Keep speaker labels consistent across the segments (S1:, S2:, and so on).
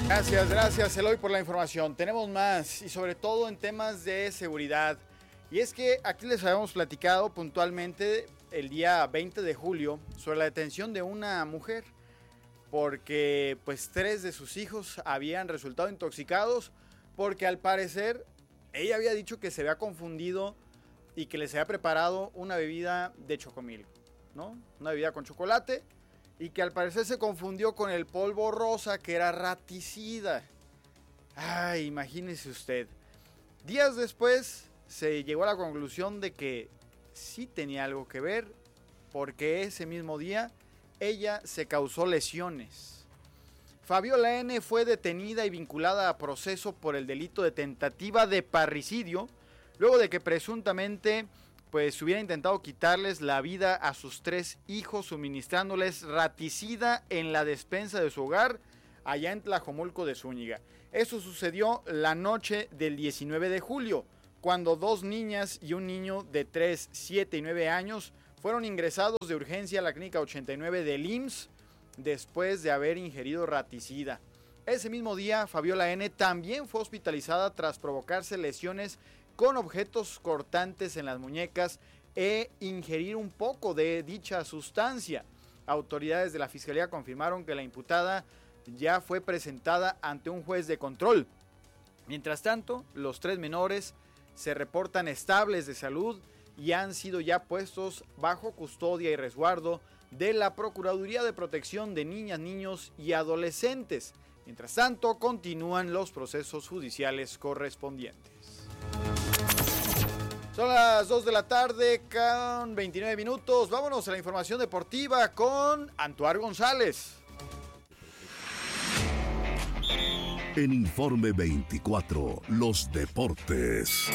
S1: Gracias Eloy por la información. Tenemos más y sobre todo en temas de seguridad. Y es que aquí les habíamos platicado puntualmente el día 20 de julio sobre la detención de una mujer porque pues 3 de sus hijos habían resultado intoxicados porque al parecer ella había dicho que se había confundido y que les había preparado una bebida de chocomil, ¿no? Una bebida con chocolate y que al parecer se confundió con el polvo rosa que era raticida. Ay, imagínese usted. Días después se llegó a la conclusión de que sí tenía algo que ver porque ese mismo día ella se causó lesiones. Fabiola N. fue detenida y vinculada a proceso por el delito de tentativa de parricidio, luego de que presuntamente pues hubiera intentado quitarles la vida a sus 3 hijos suministrándoles raticida en la despensa de su hogar allá en Tlajomulco de Zúñiga. Eso sucedió la noche del 19 de julio, cuando 2 niñas y un niño de 3, 7 y 9 años fueron ingresados de urgencia a la clínica 89 del IMSS después de haber ingerido raticida. Ese mismo día, Fabiola N. también fue hospitalizada tras provocarse lesiones con objetos cortantes en las muñecas e ingerir un poco de dicha sustancia. Autoridades de la Fiscalía confirmaron que la imputada ya fue presentada ante un juez de control. Mientras tanto, los 3 menores se reportan estables de salud y han sido ya puestos bajo custodia y resguardo de la Procuraduría de Protección de Niñas, Niños y Adolescentes. Mientras tanto, continúan los procesos judiciales correspondientes. Son las 2 de la tarde con 29 minutos. Vámonos a la información deportiva con Antuar González.
S2: En Informe 24, los deportes.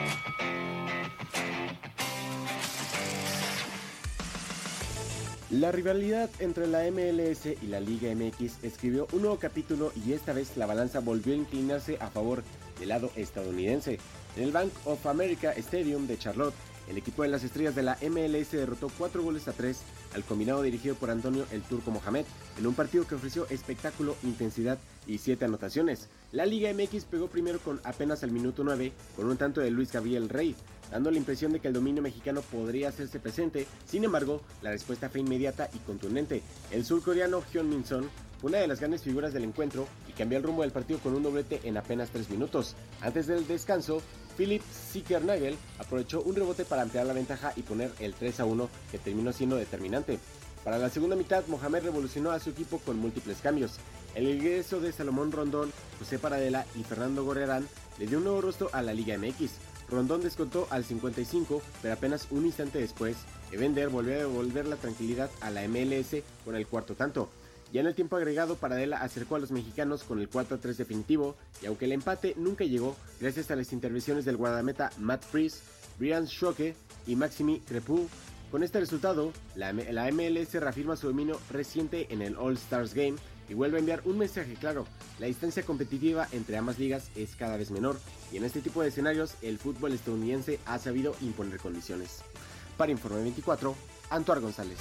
S3: La rivalidad entre la MLS y la Liga MX escribió un nuevo capítulo y esta vez la balanza volvió a inclinarse a favor del lado estadounidense. En el Bank of America Stadium de Charlotte, el equipo de las estrellas de la MLS derrotó 4-3 al combinado dirigido por Antonio El Turco Mohamed en un partido que ofreció espectáculo, intensidad y 7 anotaciones. La Liga MX pegó primero con apenas al minuto 9 con un tanto de Luis Gabriel Rey, dando la impresión de que el dominio mexicano podría hacerse presente. Sin embargo, la respuesta fue inmediata y contundente. El surcoreano Hyun Min Son fue una de las grandes figuras del encuentro y cambió el rumbo del partido con un doblete en apenas 3 minutos. Antes del descanso, Philip Zickernagel aprovechó un rebote para ampliar la ventaja y poner el 3-1 que terminó siendo determinante. Para la segunda mitad, Mohamed revolucionó a su equipo con múltiples cambios. El ingreso de Salomón Rondón, José Paradela y Fernando Gorrerán le dio un nuevo rostro a la Liga MX. Rondón descontó al 55, pero apenas un instante después, Evander volvió a devolver la tranquilidad a la MLS con el cuarto tanto. Ya en el tiempo agregado, Paradela acercó a los mexicanos con el 4-3 definitivo, y aunque el empate nunca llegó, gracias a las intervenciones del guardameta Matt Freese, Brian Schoke y Maximi Crepeau, con este resultado, la MLS reafirma su dominio reciente en el All-Stars Game y vuelve a enviar un mensaje claro: la distancia competitiva entre ambas ligas es cada vez menor, y en este tipo de escenarios el fútbol estadounidense ha sabido imponer condiciones. Para Informe 24, Antuar González.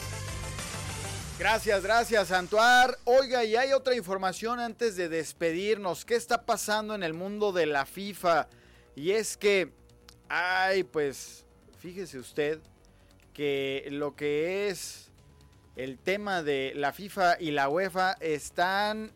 S1: Gracias, Antuar. Oiga, y hay otra información antes de despedirnos. ¿Qué está pasando en el mundo de la FIFA? Y es que, pues, fíjese usted que lo que es el tema de la FIFA y la UEFA están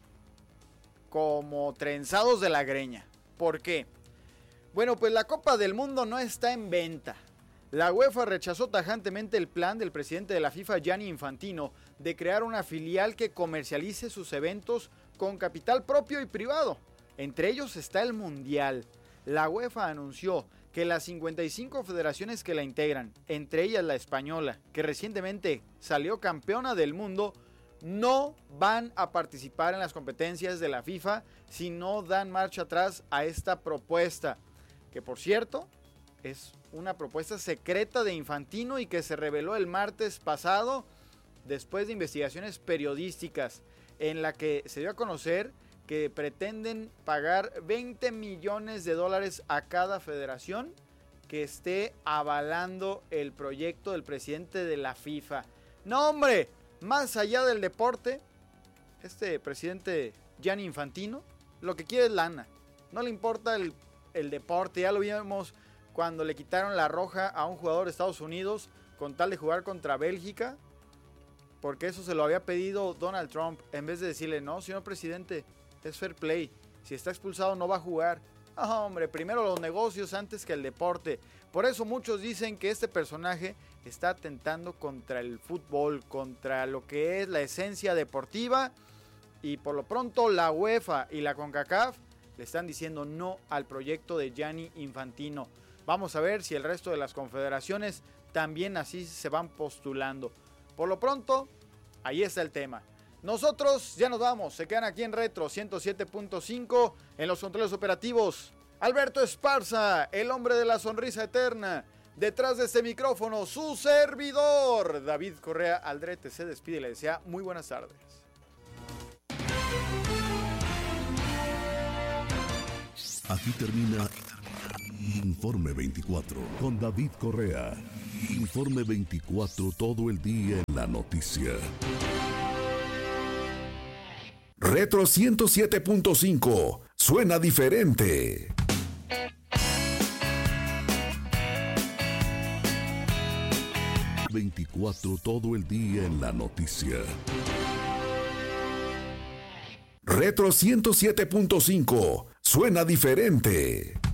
S1: como trenzados de la greña. ¿Por qué? Bueno, pues la Copa del Mundo no está en venta. La UEFA rechazó tajantemente el plan del presidente de la FIFA, Gianni Infantino, de crear una filial que comercialice sus eventos con capital propio y privado. Entre ellos está el Mundial. La UEFA anunció que las 55 federaciones que la integran, entre ellas la española, que recientemente salió campeona del mundo, no van a participar en las competencias de la FIFA si no dan marcha atrás a esta propuesta, que por cierto es una propuesta secreta de Infantino y que se reveló el martes pasado después de investigaciones periodísticas en la que se dio a conocer que pretenden pagar $20 millones a cada federación que esté avalando el proyecto del presidente de la FIFA. No, hombre, más allá del deporte, este presidente Gianni Infantino lo que quiere es lana. No le importa el deporte. Ya lo vimos cuando le quitaron la roja a un jugador de Estados Unidos con tal de jugar contra Bélgica, porque eso se lo había pedido Donald Trump, en vez de decirle, no, señor presidente, es fair play, si está expulsado no va a jugar. No, hombre, primero los negocios antes que el deporte. Por eso muchos dicen que este personaje está atentando contra el fútbol, contra lo que es la esencia deportiva, y por lo pronto la UEFA y la CONCACAF le están diciendo no al proyecto de Gianni Infantino. Vamos a ver si el resto de las confederaciones también así se van postulando. Por lo pronto, ahí está el tema. Nosotros ya nos vamos, se quedan aquí en Retro 107.5 en los controles operativos. Alberto Esparza, el hombre de la sonrisa eterna. Detrás de este micrófono, su servidor, David Correa Aldrete, se despide y le desea muy buenas tardes.
S2: Aquí termina Informe 24 con David Correa. Informe 24, todo el día en la noticia.
S4: Retro 107.5 suena diferente.
S2: Todo el día en la noticia.
S4: Retro 107.5 suena diferente.